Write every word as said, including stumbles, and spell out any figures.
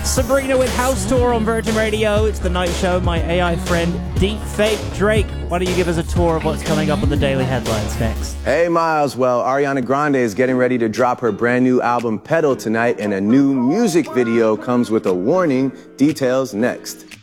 Sabrina with House Tour on Virgin Radio. It's the night show. My A I friend, Deepfake Drake. Why don't you give us a tour of what's coming up on the Daily Headlines next? Hey, Miles. Well, Ariana Grande is getting ready to drop her brand new album, Pedal, tonight, and a new music video comes with a warning. Details next.